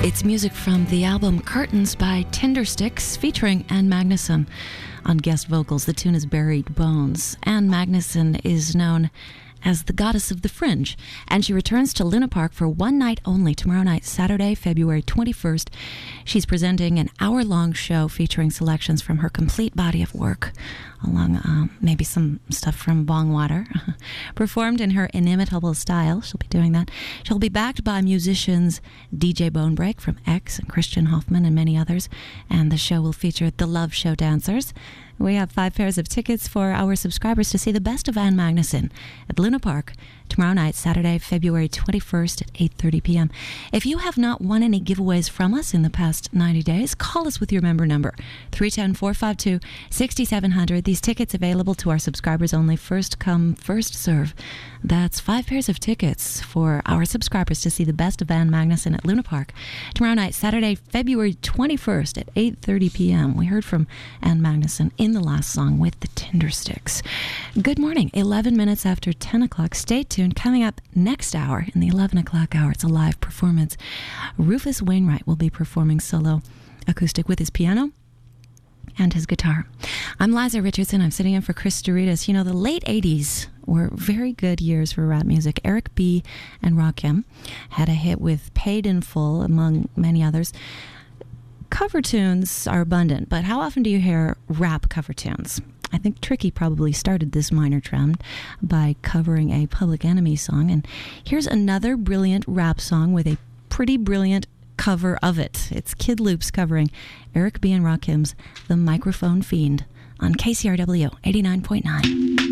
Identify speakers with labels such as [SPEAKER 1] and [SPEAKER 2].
[SPEAKER 1] It's music from the album Curtains by Tindersticks featuring Ann Magnuson on guest vocals. The tune is Buried Bones. Ann Magnuson is known as the goddess of the fringe, and she returns to Luna Park for one night only, tomorrow night, Saturday, February 21st. She's presenting an hour-long show featuring selections from her complete body of work, along maybe some stuff from Bongwater, performed in her inimitable style. She'll be doing that. She'll be backed by musicians DJ Bonebreak from X and Christian Hoffman and many others, and the show will feature the Love Show dancers. We have 5 pairs of tickets for our subscribers to see the best of Ann Magnuson at Luna Park tomorrow night, Saturday, February 21st at 8:30 p.m. If you have not won any giveaways from us in the past 90 days, call us with your member number, 310-452-6700. These tickets available to our subscribers only, first come, first serve. That's 5 pairs of tickets for our subscribers to see the best of Ann Magnuson at Luna Park tomorrow night, Saturday, February 21st at 8:30 p.m. We heard from Ann Magnuson in the last song with the Tindersticks. Good morning, 11 minutes after 10 o'clock. Stay tuned. Coming up next hour, in the 11 o'clock hour, it's a live performance. Rufus Wainwright will be performing solo acoustic with his piano and his guitar. I'm Liza Richardson. I'm sitting in for Chris Doritas. You know, the late 80s were very good years for rap music. Eric B. and Rakim had a hit with Paid in Full, among many others. Cover tunes are abundant, but how often do you hear rap cover tunes? I think Tricky probably started this minor trend by covering a Public Enemy song, and here's another brilliant rap song with a pretty brilliant cover of it. It's Kid Loops covering Eric B. and Rakim's The Microphone Fiend on KCRW 89.9.